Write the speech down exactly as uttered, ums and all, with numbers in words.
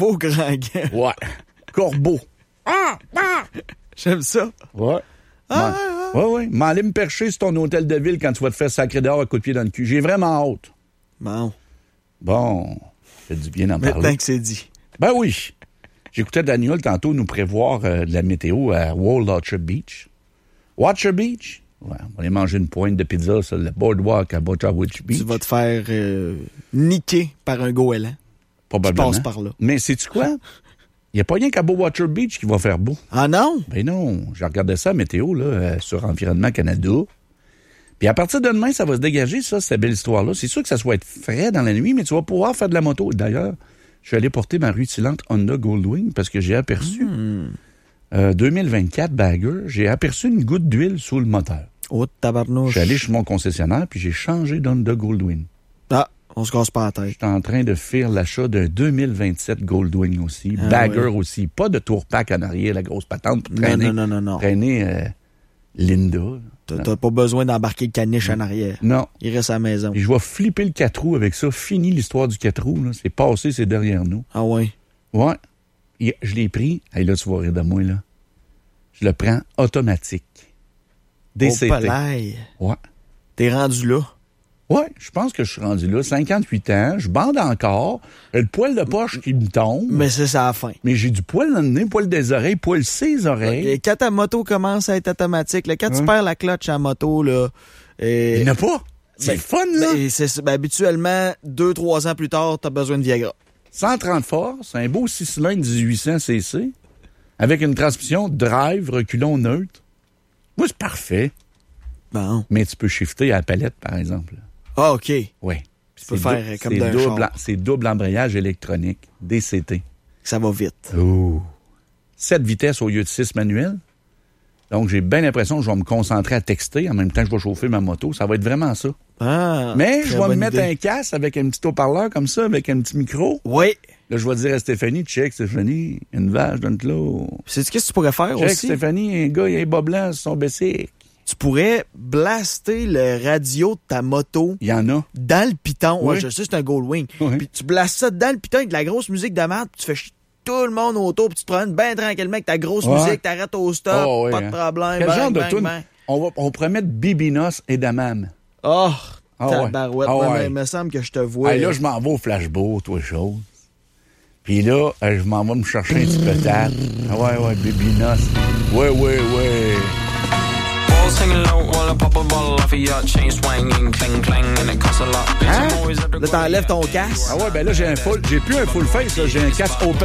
Corbeau grand gars. Ouais. Corbeau. Ah! Ah! J'aime ça. Ouais. Ah, ah, ouais, ouais. M'en aller me percher sur ton hôtel de ville quand tu vas te faire sacrer dehors à coup de pied dans le cul. J'ai vraiment hâte. Bon. Bon. Ça fait du bien d'en parler. Maintenant que c'est dit. Ben oui. J'écoutais Daniel tantôt nous prévoir euh, de la météo à World Orchard Beach. Watcher Beach? Ouais, on va aller manger une pointe de pizza sur le boardwalk à Watcher Beach. Tu vas te faire euh, niquer par un goéland. Probablement. Qui passe par là. Mais sais-tu quoi? Il n'y a pas rien qu'à Watcher Beach qui va faire beau. Ah non? Ben non. J'ai regardé ça, météo, là, euh, sur Environnement Canada. Puis à partir de demain, ça va se dégager, ça, cette belle histoire-là. C'est sûr que ça soit être frais dans la nuit, mais tu vas pouvoir faire de la moto. D'ailleurs, je suis allé porter ma rutilante Honda Goldwing parce que j'ai aperçu, mmh. euh, deux mille vingt-quatre Bagger, j'ai aperçu une goutte d'huile sous le moteur. Oh, tabarnouche. Je suis allé chez mon concessionnaire, puis j'ai changé d'Honda Goldwing. Ah, on se casse pas la tête. Je suis en train de faire l'achat d'un deux mille vingt-sept Goldwing aussi. Ah, Bagger ouais. aussi. Pas de tourpack en arrière, la grosse patente pour traîner. Non, non, non, non. Traîner euh, Linda. T'as, t'as pas besoin d'embarquer le caniche en arrière. Non. Il reste à la maison. Et je vais flipper le quatre roues avec ça. Fini l'histoire du quatre roues. Là. C'est passé, c'est derrière nous. Ah ouais? Ouais. Et je l'ai pris. Hey, là, tu vas rire de moi, là. Je le prends automatique. D C T. Oh, palais. Ouais. T'es rendu là? Ouais, je pense que je suis rendu là. cinquante-huit ans, je bande encore. J'ai le poil de poche qui me tombe. Mais c'est ça à la fin. Mais j'ai du poil dans le nez, poil des oreilles, poil ses oreilles. Et quand ta moto commence à être automatique, là, quand hein? tu perds la clutch à moto, là... Et... Il n'y en a pas. C'est ben, fun, là. Ben, c'est, ben, habituellement, deux, trois ans plus tard, t'as besoin de Viagra. cent trente forces, un beau six cylindres dix-huit cents cc, avec une transmission drive, reculon neutre. Moi, c'est parfait. Bon. Mais tu peux shifter à la palette, par exemple. Ah, OK. Oui. Tu peux faire dou- comme d'un double, char. C'est double embrayage électronique, D C T. Ça va vite. Oh. sept vitesses au lieu de six manuels. Donc, j'ai bien l'impression que je vais me concentrer à texter en même temps que je vais chauffer ma moto. Ça va être vraiment ça. Ah, mais je vais me mettre idée. un casque avec un petit haut-parleur comme ça, avec un petit micro. Oui. Là, je vais dire à Stéphanie, check, Stéphanie, une vache, donne-le. Sais-tu qu'est-ce que tu pourrais faire check, aussi? Stéphanie, un gars, il a un bas blanc sur son bicycle. Tu pourrais blaster le radio de ta moto. Il y en a. Dans le piton. Oui. Ouais, je sais, c'est un Goldwing. Oui. Puis tu blastes ça dans le piton avec de la grosse musique de merde, puis tu fais chier tout le monde autour, puis tu te promènes bien tranquillement avec ta grosse ouais. musique, t'arrêtes au stop, oh, oui, pas de hein. problème. Quel bang, genre de bang, tune? bang. On, va, on pourrait mettre Bibinos et Damam. Oh, oh tabarouette. Ouais. Oh, ouais. ouais. Il me semble que je te vois. Hey, là, je m'en vais au flashboard, toi, chose. Puis là, euh, je m'en vais me chercher un petit peut-être. Ah ouais, ouais, Bibinos. Ouais, ouais, ouais. Hein? Là, t'enlèves ton casque. Ah ouais, ben là, j'ai un full, j'ai plus un full face, là, j'ai un casque open.